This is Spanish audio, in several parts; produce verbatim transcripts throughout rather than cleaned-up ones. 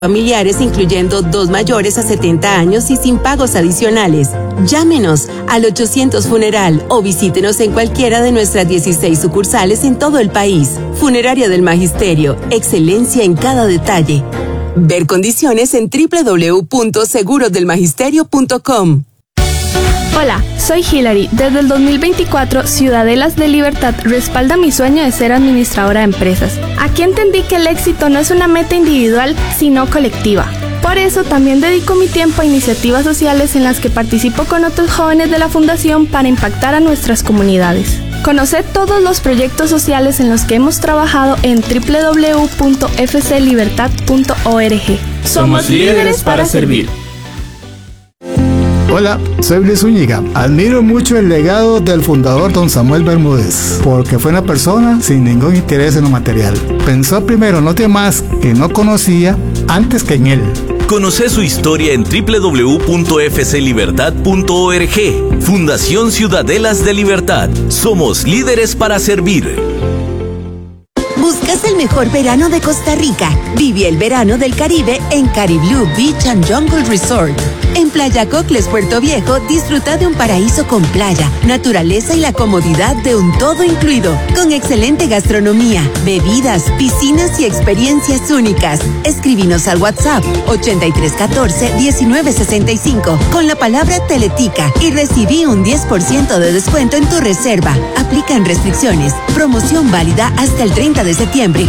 familiares, incluyendo dos mayores a setenta años y sin pagos adicionales. Llámenos al ochocientos Funeral o visítenos en cualquiera de nuestras dieciséis sucursales en todo el país. Funeraria del Magisterio, excelencia en cada detalle. Ver condiciones en doble u doble u doble u punto seguros del magisterio punto com. Hola, soy Hilary. Desde el dos mil veinticuatro, Ciudadelas de Libertad respalda mi sueño de ser administradora de empresas. Aquí entendí que el éxito no es una meta individual, sino colectiva. Por eso también dedico mi tiempo a iniciativas sociales en las que participo con otros jóvenes de la Fundación para impactar a nuestras comunidades. Conoced todos los proyectos sociales en los que hemos trabajado en doble u doble u doble u punto f c libertad punto org. Somos líderes para servir. Hola, soy Luis Zúñiga. Admiro mucho el legado del fundador don Samuel Bermúdez, porque fue una persona sin ningún interés en lo material. Pensó primero en los demás que no conocía antes que en él. Conoce su historia en doble u doble u doble u punto f c libertad punto org. Fundación Ciudadelas de Libertad. Somos líderes para servir. ¿Buscas el mejor verano de Costa Rica? Vive el verano del Caribe en Cariblú Beach and Jungle Resort. En Playa Cocles, Puerto Viejo, disfruta de un paraíso con playa, naturaleza y la comodidad de un todo incluido, con excelente gastronomía, bebidas, piscinas y experiencias únicas. Escríbenos al WhatsApp ochenta y tres catorce diecinueve sesenta y cinco con la palabra Teletica y recibí un diez por ciento de descuento en tu reserva. Aplican restricciones. Promoción válida hasta el treinta de septiembre.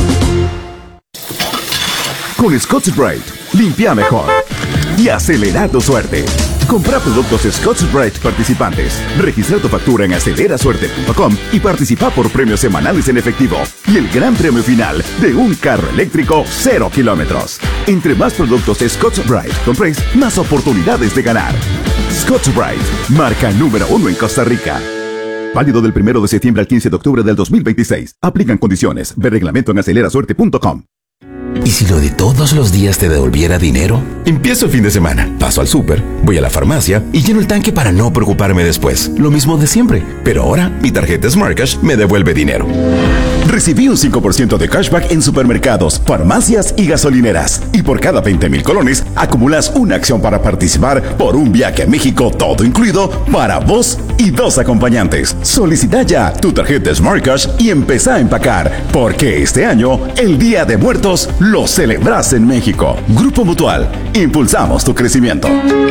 Con Scotch-Brite, limpia mejor y acelera tu suerte. Compra productos Scotch-Brite participantes. Registra tu factura en acelera suerte punto com y participa por premios semanales en efectivo y el gran premio final de un carro eléctrico cero kilómetros. Entre más productos Scotch-Brite compréis, más oportunidades de ganar. Scotch-Brite, marca número uno en Costa Rica. Válido del primero de septiembre al quince de octubre del dos mil veintiséis. Aplican condiciones. Ve reglamento en acelera suerte punto com. ¿Y si lo de todos los días te devolviera dinero? Empiezo el fin de semana, paso al súper, voy a la farmacia y lleno el tanque para no preocuparme después. Lo mismo de siempre, pero ahora mi tarjeta Smart Cash me devuelve dinero. Recibí un cinco por ciento de cashback en supermercados, farmacias y gasolineras. Y por cada veinte mil colones, acumulas una acción para participar por un viaje a México todo incluido para vos y dos acompañantes. Solicita ya tu tarjeta Smart Cash y empezá a empacar, porque este año, el Día de Muertos, lo celebras en México. Grupo Mutual, impulsamos tu crecimiento.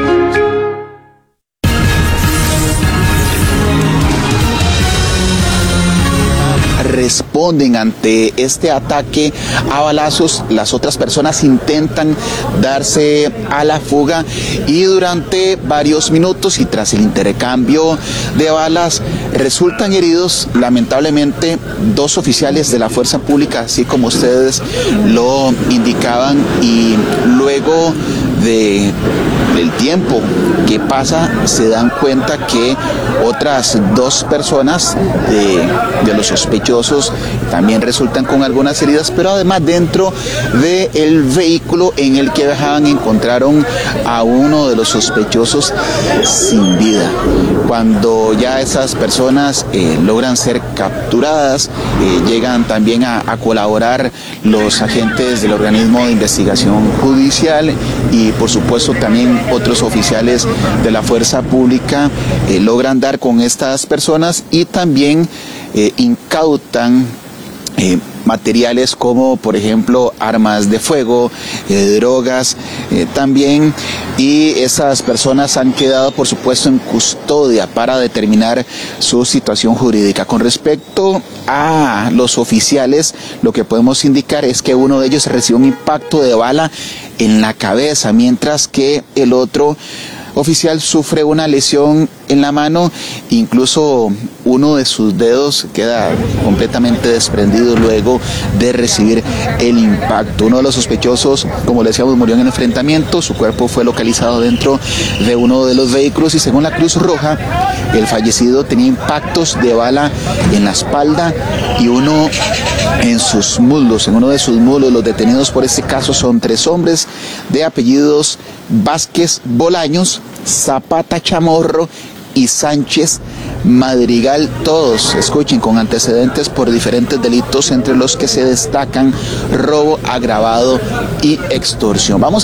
Responden ante este ataque a balazos, las otras personas intentan darse a la fuga y durante varios minutos y tras el intercambio de balas resultan heridos lamentablemente dos oficiales de la fuerza pública, así como ustedes lo indicaban, y luego de, del tiempo que pasa se dan cuenta que otras dos personas de, de los sospechosos también resultan con algunas heridas, pero además dentro del vehículo en el que viajaban encontraron a uno de los sospechosos sin vida. Cuando ya esas personas eh, logran ser capturadas, eh, llegan también a, a colaborar los agentes del organismo de investigación judicial y por supuesto también otros oficiales de la fuerza pública eh, logran dar con estas personas y también eh, incautan eh, materiales como por ejemplo armas de fuego, eh, drogas eh, también, y esas personas han quedado por supuesto en custodia para determinar su situación jurídica. Con respecto a los oficiales, lo que podemos indicar es que uno de ellos recibió un impacto de bala en la cabeza, mientras que el otro oficial sufre una lesión en la mano, incluso uno de sus dedos queda completamente desprendido luego de recibir el impacto. Uno de los sospechosos, como le decíamos, murió en el enfrentamiento, su cuerpo fue localizado dentro de uno de los vehículos y según la Cruz Roja, el fallecido tenía impactos de bala en la espalda y uno en sus muslos, en uno de sus muslos. Los detenidos por este caso son tres hombres de apellidos Vázquez Bolaños, Zapata Chamorro y Sánchez Madrigal, todos, escuchen, con antecedentes por diferentes delitos entre los que se destacan robo agravado y extorsión. Vamos